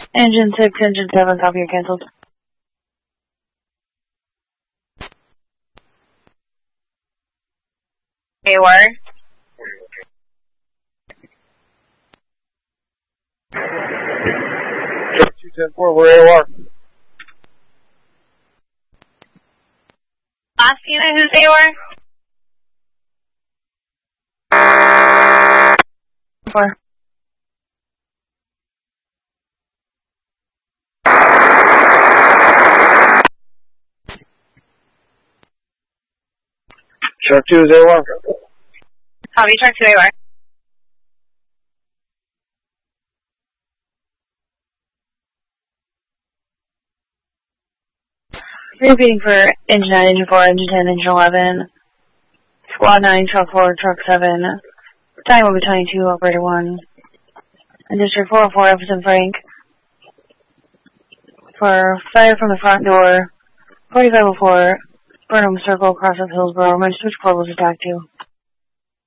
Engine 6, Engine 7, copy, you're canceled. AOR. Truck 210-4, we're AOR. Last unit, who's AOR? 4. Truck 2 is AOR. Copy, truck 2 AOR. Repeating for Engine 9, Engine 4, Engine 10, Engine 11. Squad 9, Truck 4, Truck 7. Time will be 22, Operator 1. And District 404, Jefferson Frank. For fire from the front door, 4504, Burnham Circle, Crossroads, Hillsborough. My switch port was attacked too.